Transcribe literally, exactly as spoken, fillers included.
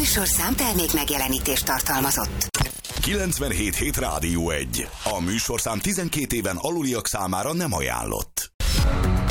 műsorszám termék megjelenítést tartalmazott. kilencvenhét hét Rádió egy. A műsorszám tizenkét éven aluliak számára nem ajánlott.